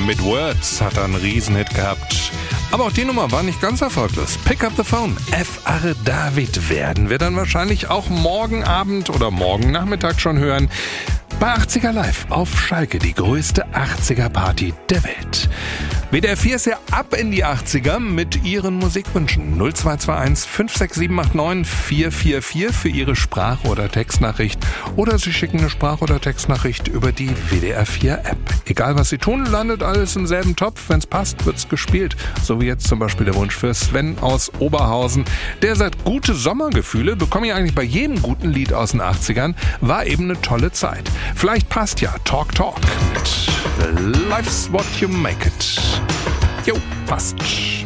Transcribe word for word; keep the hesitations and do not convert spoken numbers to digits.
Mit Words hat er einen Riesenhit gehabt. Aber auch die Nummer war nicht ganz erfolglos. Pick up the phone. F R David werden wir dann wahrscheinlich auch morgen Abend oder morgen Nachmittag schon hören. Bei achtziger Live auf Schalke, die größte achtziger-Party der Welt. W D R vier ist ja ab in die achtziger mit Ihren Musikwünschen. null zwei zwei eins fünf sechs sieben acht neun vier vier vier für Ihre Sprach- oder Textnachricht. Oder Sie schicken eine Sprach- oder Textnachricht über die W D R vier App. Egal was Sie tun, landet alles im selben Topf. Wenn es passt, wird's gespielt. So wie jetzt zum Beispiel der Wunsch für Sven aus Oberhausen. Der sagt, gute Sommergefühle bekomme ich eigentlich bei jedem guten Lied aus den achtzigern. War eben eine tolle Zeit. Vielleicht passt ja Talk Talk mit Life's What You Make It. Jo, passt.